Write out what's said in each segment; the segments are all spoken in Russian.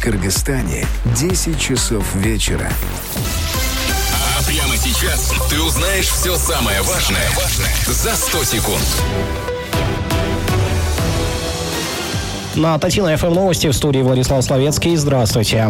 Кыргызстане 10 часов вечера. А прямо сейчас ты узнаешь все самое важное за 100 секунд. На Татьяна ФМ новости в студии Владислав Славецкий. Здравствуйте.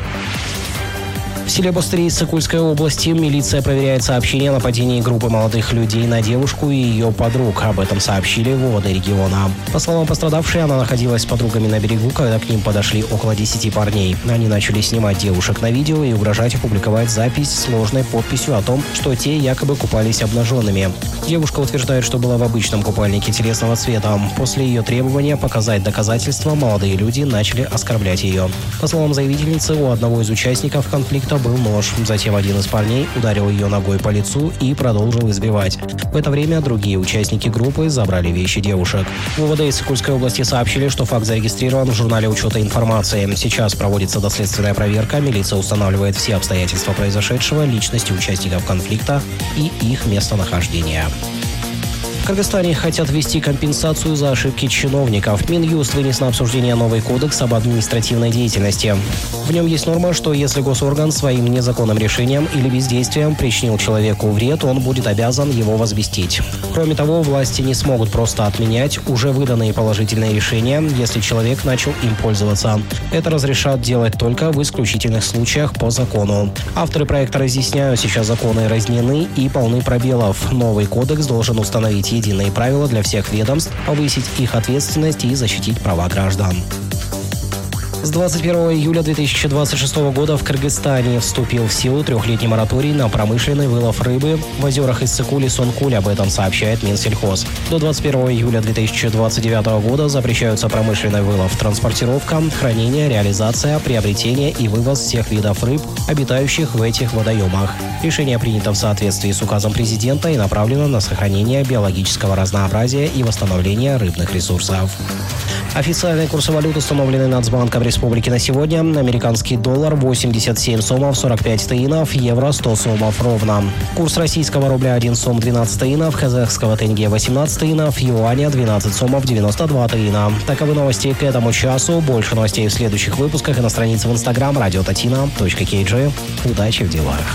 В селе Бустрий Сыкульской области милиция проверяет сообщение о нападении группы молодых людей на девушку и ее подруг. Об этом сообщили в УВД региона. По словам пострадавшей, она находилась с подругами на берегу, когда к ним подошли около 10 парней. Они начали снимать девушек на видео и угрожать опубликовать запись с сложной подписью о том, что те якобы купались обнаженными. Девушка утверждает, что была в обычном купальнике телесного цвета. После ее требования показать доказательства молодые люди начали оскорблять ее. По словам заявительницы, у одного из участников конфликта был нож. Затем один из парней ударил ее ногой по лицу и продолжил избивать. В это время другие участники группы забрали вещи девушек. В УВД Сыкульской области сообщили, что факт зарегистрирован в журнале учета информации. Сейчас проводится доследственная проверка. Милиция устанавливает все обстоятельства произошедшего, личности участников конфликта и их местонахождение. В Кыргызстане хотят ввести компенсацию за ошибки чиновников. Минюст вынес на обсуждение новый кодекс об административной деятельности. В нем есть норма, что если госорган своим незаконным решением или бездействием причинил человеку вред, он будет обязан его возместить. Кроме того, власти не смогут просто отменять уже выданные положительные решения, если человек начал им пользоваться. Это разрешат делать только в исключительных случаях по закону. Авторы проекта разъясняют, сейчас законы разнены и полны пробелов. Новый кодекс должен установить единые правила для всех ведомств, повысить их ответственность и защитить права граждан. С 21 июля 2026 года в Кыргызстане вступил в силу трехлетний мораторий на промышленный вылов рыбы в озерах Иссык-Куль и Сон-Куль, об этом сообщает Минсельхоз. До 21 июля 2029 года запрещаются промышленный вылов, транспортировка, хранение, реализация, приобретение и вывоз всех видов рыб, обитающих в этих водоемах. Решение принято в соответствии с указом президента и направлено на сохранение биологического разнообразия и восстановление рыбных ресурсов. Официальные курсы валют установлены Нацбанком Республики на сегодня. Американский доллар 87 сомов 45 таинов, евро 100 сомов ровно. Курс российского рубля 1 сом 12 таинов, казахского тенге 18 таинов, юаня 12 сомов 92 таина. Таковы новости к этому часу. Больше новостей в следующих выпусках и на странице в Instagram radiotatina.kg. Удачи в делах.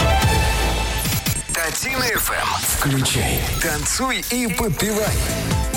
Татьяна ФМ. Включай, танцуй и подпевай.